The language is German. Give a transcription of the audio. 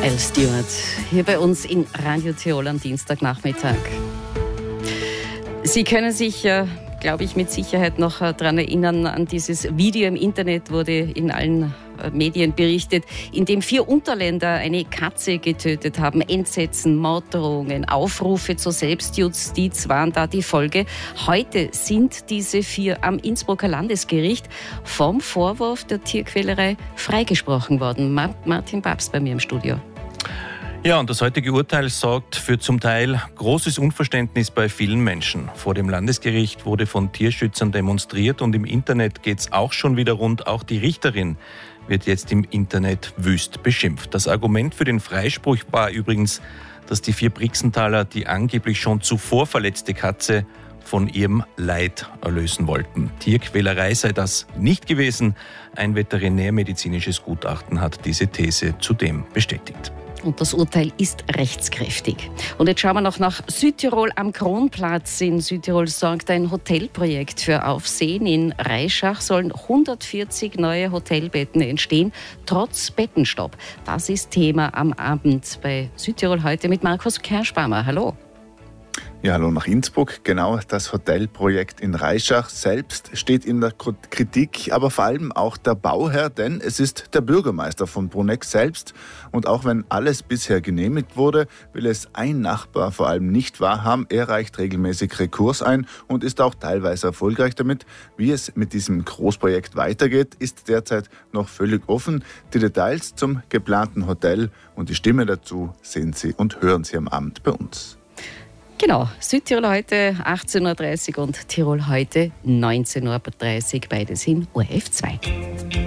Al Stewart, hier bei uns in Radio Tirol am Dienstagnachmittag. Sie können sich, glaube ich, mit Sicherheit noch daran erinnern, an dieses Video im Internet, wurde in allen Medien berichtet, in dem 4 Unterländer eine Katze getötet haben. Entsetzen, Morddrohungen, Aufrufe zur Selbstjustiz waren da die Folge. Heute sind diese 4 am Innsbrucker Landesgericht vom Vorwurf der Tierquälerei freigesprochen worden. Martin Papst bei mir im Studio. Ja, und das heutige Urteil sorgt für zum Teil großes Unverständnis bei vielen Menschen. Vor dem Landesgericht wurde von Tierschützern demonstriert und im Internet geht es auch schon wieder rund. Auch die Richterin wird jetzt im Internet wüst beschimpft. Das Argument für den Freispruch war übrigens, dass die 4 Brixenthaler die angeblich schon zuvor verletzte Katze von ihrem Leid erlösen wollten. Tierquälerei sei das nicht gewesen. Ein veterinärmedizinisches Gutachten hat diese These zudem bestätigt. Und das Urteil ist rechtskräftig. Und jetzt schauen wir noch nach Südtirol am Kronplatz. In Südtirol sorgt ein Hotelprojekt für Aufsehen. In Reischach sollen 140 neue Hotelbetten entstehen, trotz Bettenstopp. Das ist Thema am Abend bei Südtirol heute mit Markus Kerschbaumer. Hallo. Ja, hallo nach Innsbruck. Genau, das Hotelprojekt in Reischach selbst steht in der Kritik, aber vor allem auch der Bauherr, denn es ist der Bürgermeister von Bruneck selbst. Und auch wenn alles bisher genehmigt wurde, will es ein Nachbar vor allem nicht wahrhaben. Er reicht regelmäßig Rekurs ein und ist auch teilweise erfolgreich damit. Wie es mit diesem Großprojekt weitergeht, ist derzeit noch völlig offen. Die Details zum geplanten Hotel und die Stimme dazu sehen Sie und hören Sie am Abend bei uns. Genau, Südtirol heute 18.30 Uhr und Tirol heute 19.30 Uhr, beides in ORF 2.